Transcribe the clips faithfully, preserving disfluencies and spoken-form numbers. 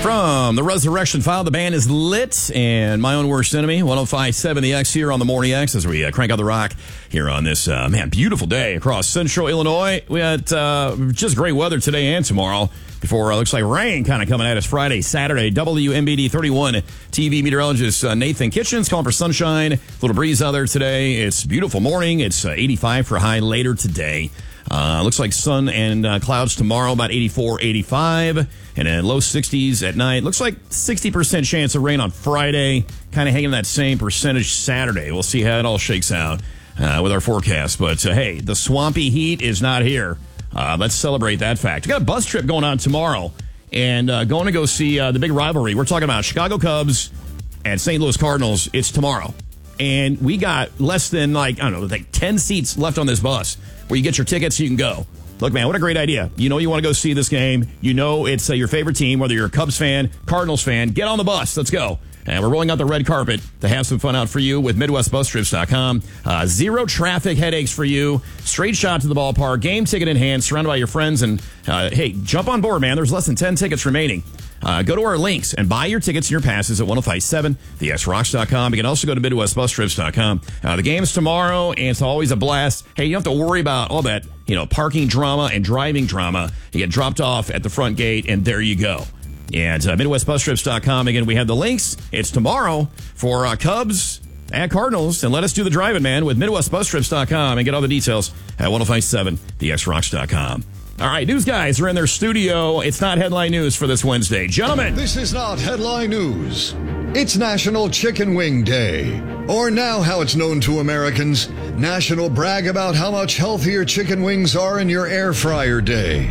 From the Resurrection File, the band is Lit and My Own Worst Enemy, one oh five point seven The X here on the Morning X as we uh, crank out the rock here on this, uh, man, beautiful day across central Illinois. We had uh, just great weather today and tomorrow before uh, looks like rain kind of coming at us Friday, Saturday. W M B D thirty-one T V meteorologist uh, Nathan Kitchens calling for sunshine. A little breeze out there today. It's a beautiful morning. It's uh, eighty-five for a high later today. Uh, looks like sun and uh, clouds tomorrow, about eighty-four, eighty-five, and then low sixties at night. Looks like sixty percent chance of rain on Friday, kind of hanging that same percentage Saturday. We'll see how it all shakes out uh, with our forecast. But, uh, hey, the swampy heat is not here. Uh, let's celebrate that fact. We got a bus trip going on tomorrow and uh, going to go see uh, the big rivalry. We're talking about Chicago Cubs and Saint Louis Cardinals. It's tomorrow. And we got less than, like, I don't know, like ten seats left on this bus where you get your tickets so you can go. Look, man, what a great idea. You know you want to go see this game. You know it's uh, your favorite team, whether you're a Cubs fan, Cardinals fan. Get on the bus. Let's go. And we're rolling out the red carpet to have some fun out for you with Midwest Bus Trips dot com. Uh, zero traffic headaches for you. Straight shot to the ballpark. Game ticket in hand, surrounded by your friends. And, uh, hey, jump on board, man. There's less than ten tickets remaining. Uh, go to our links and buy your tickets and your passes at one oh five point seven the x rocks dot com. You can also go to Midwest Bus Trips dot com. Uh, the game's tomorrow, and it's always a blast. Hey, you don't have to worry about all that, you know, parking drama and driving drama. You get dropped off at the front gate, and there you go. And uh, Midwest Bus Trips dot com. Again, we have the links. It's tomorrow for uh, Cubs and Cardinals. And let us do the driving, man, with Midwest Bus Trips dot com. And get all the details at one oh five point seven the x rocks dot com. All right, news guys are in their studio. It's not headline news for this Wednesday. Gentlemen. This is not headline news. It's National Chicken Wing Day. Or now how it's known to Americans, National Brag About How Much Healthier Chicken Wings Are in Your Air Fryer Day.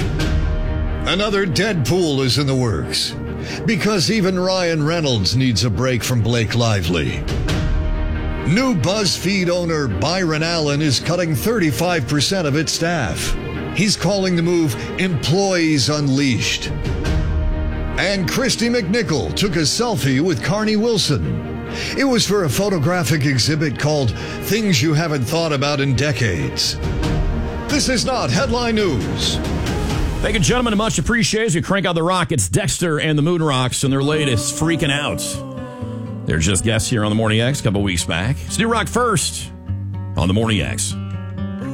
Another Deadpool is in the works. Because even Ryan Reynolds needs a break from Blake Lively. New BuzzFeed owner Byron Allen is cutting thirty-five percent of its staff. He's calling the move Employees Unleashed. And Christy McNichol took a selfie with Carney Wilson. It was for a photographic exhibit called Things You Haven't Thought About in Decades. This is not headline news. Thank you, gentlemen, much appreciated. As we crank out the rock, it's Dexter and the Moon Rocks and their latest, Freaking Out. They're just guests here on the Morning X a couple weeks back. It's New Rock First on the Morning X.